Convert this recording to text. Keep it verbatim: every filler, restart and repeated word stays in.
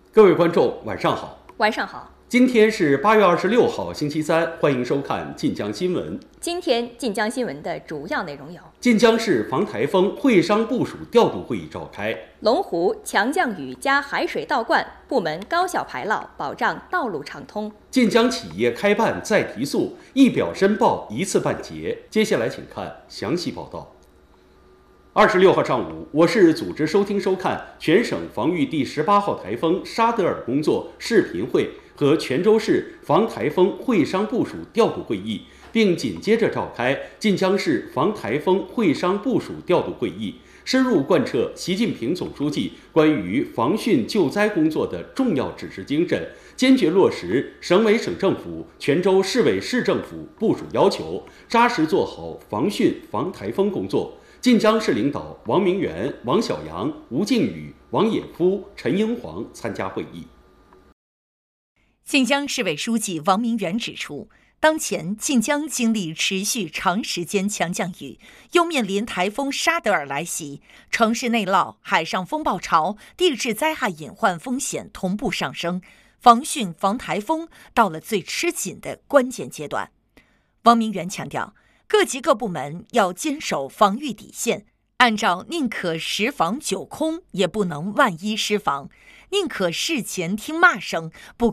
各位观众，晚上好。 晚上好。 今天是八月二十六号，星期三，欢迎收看晋江新闻。 今天晋江新闻的主要内容有： 晋江市防台风会商部署调度会议召开； 龙湖强降雨加海水倒灌，部门高效排涝，保障道路畅通； 晋江企业开办再提速，一表申报一次办结。接下来请看详细报道。二十六号上午，我市组织收听收看全省防御第十八号台风沙德尔工作视频会和泉州市防台风会商部署调度会议，并紧接着召开晋江市防台风会商部署调度会议，深入贯彻习近平总书记关于防汛救灾工作的重要指示精神，坚决落实省委省政府、泉州市委市政府部署要求，扎实做好防汛防台风工作。晋江市领导王明元、王晓阳、吴靖宇、王野夫、陈英煌参加会议。 晋江市委书记王明元指出，当前晋江经历持续长时间强降雨，又面临台风沙德尔来袭，城市内涝、海上风暴潮、地质灾害隐患风险同步上升，防汛防台风到了最吃紧的关键阶段。王明元强调，各级各部门要坚守防御底线，按照宁可十防九空，也不能万一失防；宁可事前听骂声，不